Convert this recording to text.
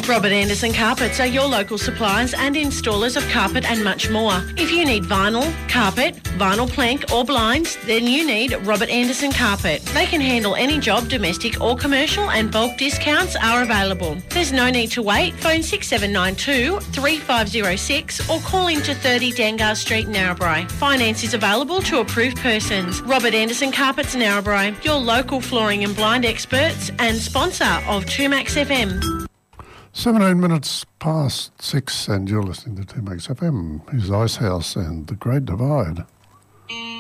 Robert Anderson Carpets are your local suppliers and installers of carpet and much more. If you need vinyl, carpet, vinyl plank or blinds, then you need Robert Anderson Carpet. They can handle any job, domestic or commercial, and bulk discounts are available. There's no need to wait. Phone 6792 3506 or call into 30 Dangar Street, Narrabri. Finance is available to approved persons. Robert Anderson Carpets, Narrabri, your local flooring and blind experts and sponsor of 2Max FM. 17 minutes past 6 and you're listening to 2Max FM. Here's Icehouse and The Great Divide.